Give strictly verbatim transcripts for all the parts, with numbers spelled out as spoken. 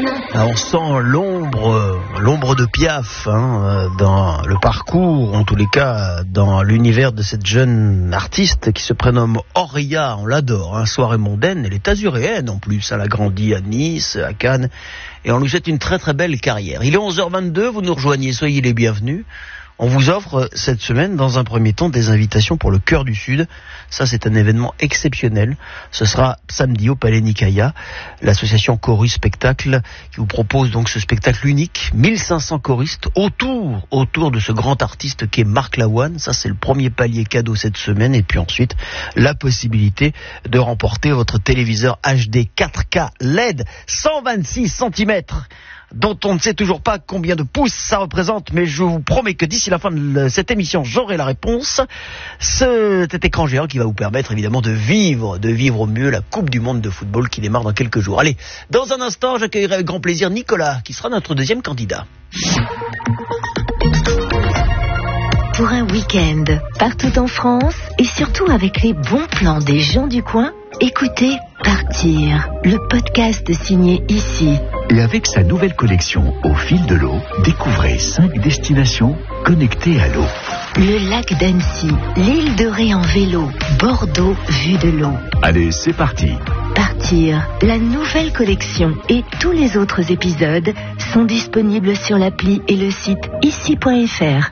Ah, on sent l'ombre, l'ombre de Piaf hein, dans le parcours, en tous les cas dans l'univers de cette jeune artiste qui se prénomme Auria. On l'adore, hein, soirée mondaine, elle est azuréenne en plus, elle a grandi à Nice, à Cannes, et on lui souhaite une très très belle carrière. Il est onze heures vingt-deux, vous nous rejoignez, soyez les bienvenus. On vous offre cette semaine, dans un premier temps, des invitations pour le Cœur du Sud. Ça, c'est un événement exceptionnel. Ce sera samedi au Palais Nicaïa, l'association Chorus Spectacle qui vous propose donc ce spectacle unique. mille cinq cents choristes autour, autour de ce grand artiste qui est Marc Lavoine. Ça, c'est le premier palier cadeau cette semaine. Et puis ensuite, la possibilité de remporter votre téléviseur H D quatre K L E D cent vingt-six centimètres. Dont on ne sait toujours pas combien de pouces ça représente, mais je vous promets que d'ici la fin de cette émission, j'aurai la réponse. Cet écran géant qui va vous permettre évidemment de vivre, de vivre au mieux la Coupe du Monde de football qui démarre dans quelques jours. Allez, dans un instant, j'accueillerai avec grand plaisir Nicolas, qui sera notre deuxième candidat. Pour un week-end, partout en France, et surtout avec les bons plans des gens du coin, écoutez Partir, le podcast signé ici. Et avec sa nouvelle collection Au fil de l'eau, découvrez cinq destinations connectées à l'eau. Le lac d'Annecy, l'île de Ré en vélo, Bordeaux vue de l'eau. Allez, c'est parti. Partir, la nouvelle collection et tous les autres épisodes sont disponibles sur l'appli et le site ici point f r.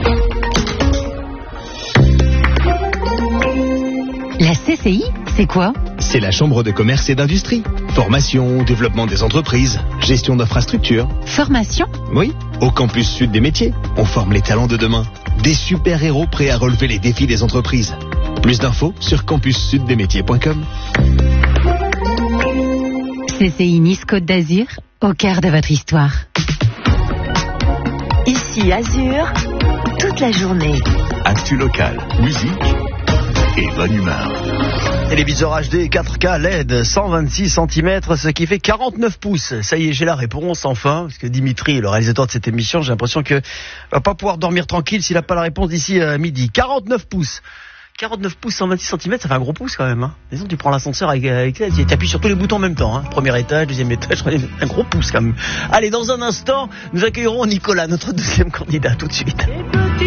La C C I, c'est quoi ? C'est la Chambre de commerce et d'industrie. Formation, développement des entreprises, gestion d'infrastructures. Formation ? Oui, au campus sud des métiers. On forme les talents de demain. Des super-héros prêts à relever les défis des entreprises. Plus d'infos sur campus sud des métiers point com. C C I Nice Côte d'Azur, au cœur de votre histoire. Ici Azur, toute la journée. Actu local, musique et bonne humeur. Téléviseur H D quatre K L E D cent vingt-six centimètres, ce qui fait quarante-neuf pouces. Ça y est, j'ai la réponse enfin, parce que Dimitri, le réalisateur de cette émission, j'ai l'impression qu'il va pas pouvoir dormir tranquille s'il n'a pas la réponse d'ici à midi. quarante-neuf pouces. quarante-neuf pouces, cent vingt-six centimètres, ça fait un gros pouce quand même. Hein. Disons, tu prends l'ascenseur avec, avec ça, tu appuies sur tous les boutons en même temps. Hein. Premier étage, deuxième étage, un gros pouce quand même. Allez, dans un instant, nous accueillerons Nicolas, notre deuxième candidat, tout de suite.